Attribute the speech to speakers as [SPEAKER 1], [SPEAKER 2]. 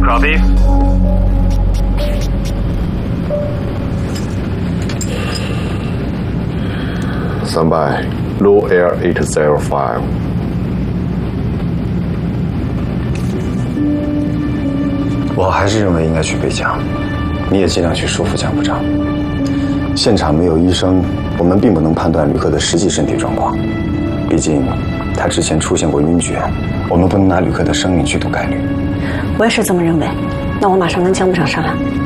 [SPEAKER 1] Copy。
[SPEAKER 2] Standby, Low Air 805。
[SPEAKER 3] 我还是认为应该去北疆，你也尽量去说服江部长。现场没有医生，我们并不能判断旅客的实际身体状况，毕竟他之前出现过晕厥，我们不能拿旅客的生命去赌概率。
[SPEAKER 4] 我也是这么认为，那我马上跟江部长商量。